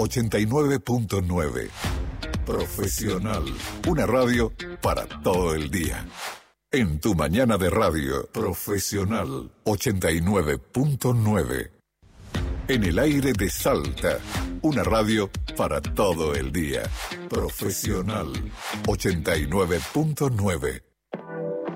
89.9. Profesional. Una radio para todo el día. En tu mañana de radio. Profesional 89.9. En el aire de Salta. Una radio para todo el día. Profesional 89.9.